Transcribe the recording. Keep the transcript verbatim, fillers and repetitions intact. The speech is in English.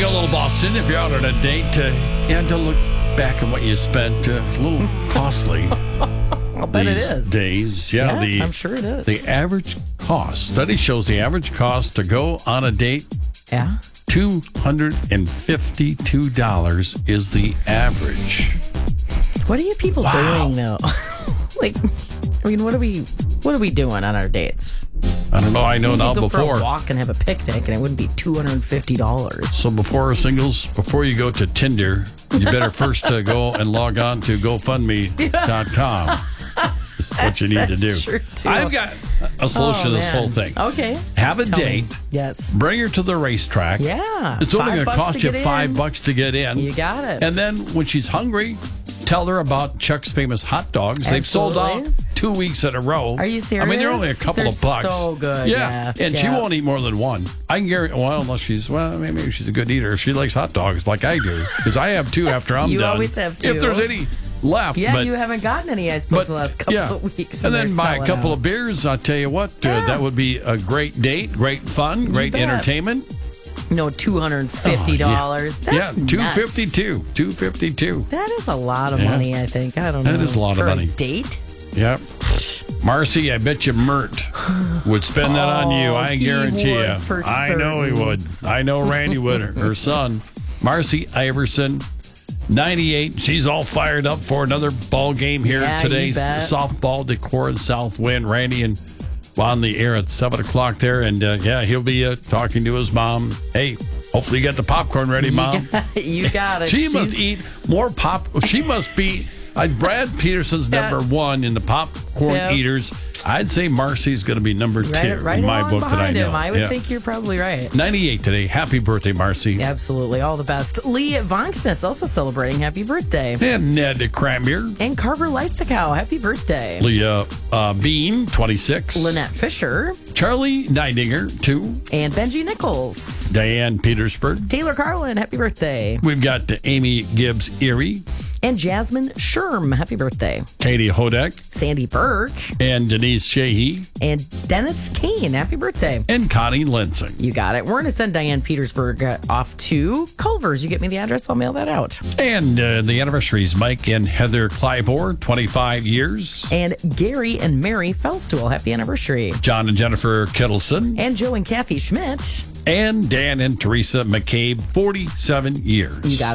go, little Boston. If you're out on a date, uh, yeah, don't look back on what you spent. Uh, a little costly. I'll bet it these is. days. Yeah, Yeah, the, I'm sure it is. The average cost, study shows the average cost to go on a date, Yeah. two hundred fifty-two dollars is the average. What are you people Wow. doing though? Like, I mean, what are we, what are we doing on our dates? I don't know. I know You now could go before. for a walk and have a picnic, and it wouldn't be two hundred and fifty dollars. So before singles, before you go to Tinder, you better first uh, go and log on to GoFundMe dot com. That's what you need That's to do. true, too. I've got a solution Oh, to this man. whole thing. Okay. Have a Tell me. date. Yes. Bring her to the racetrack. Yeah. It's only Five going to bucks cost to you get five in. bucks to get in. You got it. And then when she's hungry, tell her about Chuck's Famous Hot Dogs. They've sold out Absolutely. two weeks in a row. Are you I mean, they're serious? only a couple They're of bucks. so good, yeah. And she Yeah. won't eat more than one. I can guarantee, well, unless she's, well, maybe she's a good eater. If she likes hot dogs like I do. Because I have two after I'm You done. always have two. If there's any left. Yeah, but, you haven't gotten any, I suppose, but, the last couple yeah. of weeks. And when then they're buy a selling couple out. of beers. I'll tell you what, uh, Yeah. that would be a great date, great fun, great bet. entertainment. No, two hundred and fifty dollars. Oh, yeah. That's yeah, two nuts. fifty-two. two fifty-two. That is a lot of Yeah. money, I think. I don't know. That is a lot of For money. A date? Yep. Marcy, I bet you Mert would spend that on you. Oh, I he guarantee would you. for I know he certain. would. I know Randy would. Her son, Marcy Iverson, ninety-eight. She's all fired up for another ball game here Yeah, you today. bet. Softball, Decor and Southwind. Randy and on the air at seven o'clock there. And uh, yeah, he'll be uh, talking to his mom. Hey, hopefully you got the popcorn ready, Mom. You got it. She She's- must eat more pop. She must be. Uh, Brad Peterson's Yeah. number one in the popcorn Yeah. eaters. I'd say Marcy's going to be number right, two right in my along book that I behind know. him. I would Yeah. think you're probably right. ninety-eight today. Happy birthday, Marcy. Absolutely. All the best. Lee Vonksness also celebrating happy birthday. And Ned Cranbeer. And Carver Leistokow, happy birthday. Leah uh, Bean, twenty-six. Lynette Fisher Charlie Neidinger, two. and Benji Nichols. Diane Petersburg. Taylor Carlin, happy birthday. We've got uh, Amy Gibbs Erie. And Jasmine Sherm, happy birthday. Katie Hodak. Sandy Burke And Denise Sheehy. and Dennis Kane, happy birthday. And Connie Linsing. You got it. We're going to send Diane Petersburg uh, off to Culver's. You get me the address, I'll mail that out. And uh, the anniversaries, Mike and Heather Clybourne, twenty-five years. And Gary and Mary Felstool, happy anniversary. John and Jennifer Kittleson. And Joe and Kathy Schmidt. And Dan and Teresa McCabe, forty-seven years. You got it.